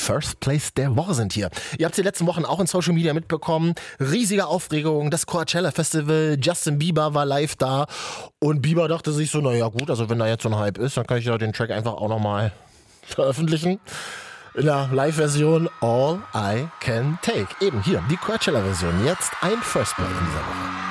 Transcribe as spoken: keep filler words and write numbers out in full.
First Place der Woche sind hier. Ihr habt es die letzten Wochen auch in Social Media mitbekommen. Riesige Aufregung, das Coachella Festival, Justin Bieber war live da und Bieber dachte sich so, naja gut, also wenn da jetzt so ein Hype ist, dann kann ich ja den Track einfach auch nochmal veröffentlichen. In der Live-Version All I Can Take. Eben hier, die Coachella-Version. Jetzt ein First Place in dieser Woche.